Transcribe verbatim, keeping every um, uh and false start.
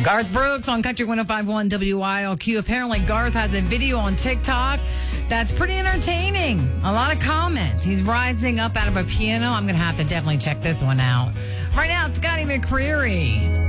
Garth Brooks on Country one oh five point one W I L Q. Apparently, Garth has a video on TikTok that's pretty entertaining. A lot of comments. He's rising up out of a piano. I'm going to have to definitely check this one out. Right now, it's Scotty McCreery.